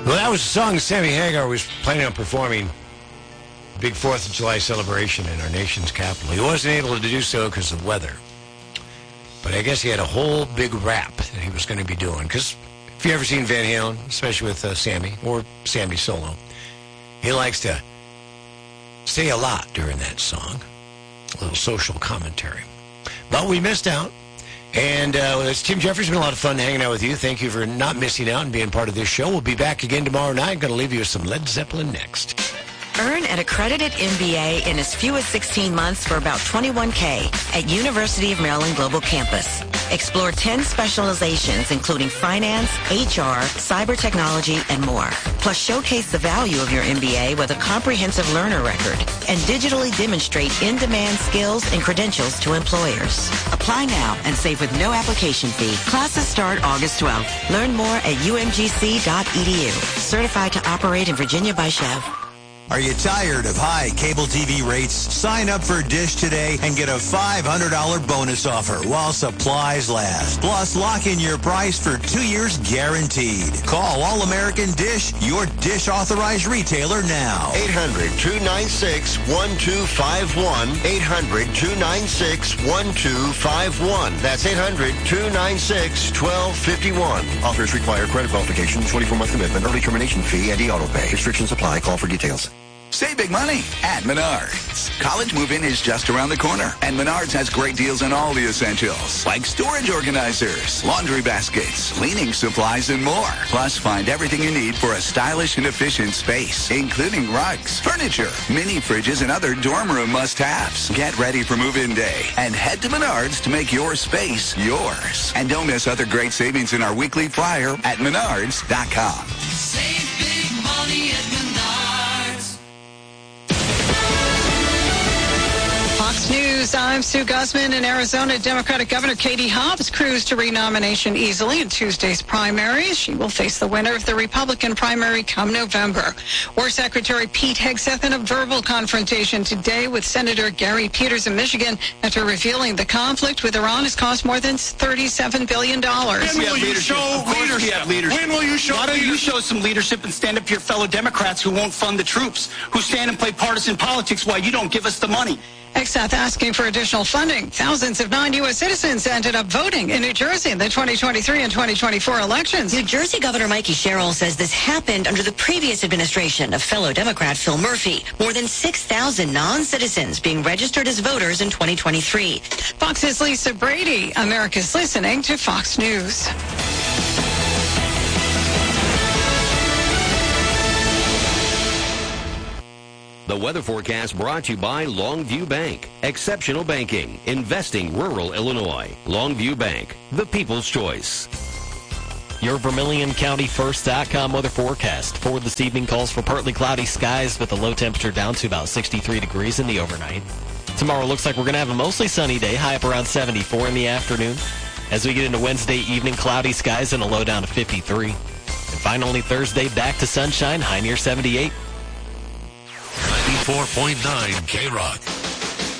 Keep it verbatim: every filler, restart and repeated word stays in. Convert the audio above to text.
Well, that was a song Sammy Hagar was planning on performing big fourth of July celebration in our nation's capital. He wasn't able to do so because of weather. But I guess he had a whole big rap that he was going to be doing. Because if you've ever seen Van Halen, especially with uh, Sammy, or Sammy solo, he likes to say a lot during that song. A little social commentary. But we missed out. And uh, it's Tim Jeffries. It's been a lot of fun hanging out with you. Thank you for not missing out and being part of this show. We'll be back again tomorrow night. Going to leave you with some Led Zeppelin next. Earn an accredited M B A in as few as sixteen months for about twenty-one K at University of Maryland Global Campus. Explore ten specializations, including finance, H R, cyber technology, and more. Plus, showcase the value of your M B A with a comprehensive learner record and digitally demonstrate in-demand skills and credentials to employers. Apply now and save with no application fee. Classes start August twelfth. Learn more at U M G C dot E D U. Certified to operate in Virginia by Chev. Are you tired of high cable T V rates? Sign up for Dish today and get a five hundred dollars bonus offer while supplies last. Plus, lock in your price for two years guaranteed. Call All-American Dish, your Dish authorized retailer now. eight hundred, two nine six, one two five one. eight hundred, two nine six, one two five one. That's eight hundred, two nine six, one two five one. Offers require credit qualification, twenty-four month commitment, early termination fee, and e-auto pay. Restrictions apply. Call for details. Save big money at Menards. College move-in is just around the corner, and Menards has great deals on all the essentials, like storage organizers, laundry baskets, cleaning supplies, and more. Plus, find everything you need for a stylish and efficient space, including rugs, furniture, mini fridges, and other dorm room must-haves. Get ready for move-in day and head to Menards to make your space yours. And don't miss other great savings in our weekly flyer at menards dot com. Save big money at Menards. Fox News, I'm Sue Guzman. In Arizona, Democratic Governor Katie Hobbs cruised to renomination easily in Tuesday's primaries. She will face the winner of the Republican primary come November. War Secretary Pete Hegseth in a verbal confrontation today with Senator Gary Peters of Michigan after revealing the conflict with Iran has cost more than thirty-seven billion dollars. When will you show leadership? When will you show Why don't leadership? you show some leadership and stand up to your fellow Democrats who won't fund the troops, who stand and play partisan politics while you don't give us the money? Hegseth asking for additional funding. Thousands of non-U S citizens ended up voting in New Jersey in the twenty twenty-three and twenty twenty-four elections. New Jersey Governor Mikey Sherrill says this happened under the previous administration of fellow Democrat Phil Murphy. More than six thousand non-citizens being registered as voters in twenty twenty-three. Fox's Lisa Brady. America's listening to Fox News. The weather forecast brought to you by Longview Bank. Exceptional banking. Investing rural Illinois. Longview Bank. The people's choice. Your Vermilion County First dot com weather forecast. For this evening calls for partly cloudy skies with the low temperature down to about sixty-three degrees in the overnight. Tomorrow looks like we're going to have a mostly sunny day, high up around seventy-four in the afternoon. As we get into Wednesday evening, cloudy skies and a low down to fifty-three. And finally Thursday, back to sunshine, high near seventy-eight. ninety-four point nine K-Rock.